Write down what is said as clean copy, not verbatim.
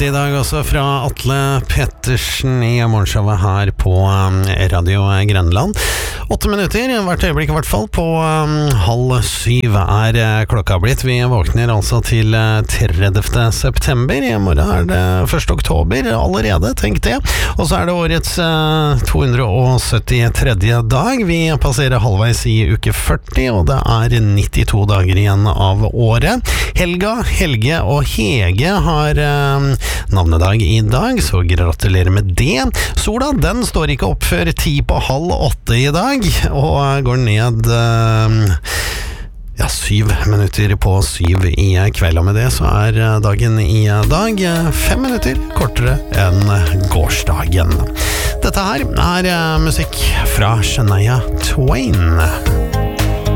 riktig I dag også fra Atle Pettersen I morgenshowet her på Radio Grenland. 8 minutter, hvert øyeblikk I hvert fall, på 6:30 klokka blitt. Vi våkner altså til 30. september. I morgen det 1. oktober allerede, tenk det. Og så det årets 273. dag. Vi passerer halvveis I uke 40, og det 92 dager igjen av året. Helga, Helge og Hege har navnedag I dag, så gratulerer med det. Sola, den står ikke opp før 7:30 I dag, og går ned 7 minutter på 7 I kveld, og med det så dagen I dag 5 minutter kortere enn gårsdagen. Dette her musikk fra Shania Twain.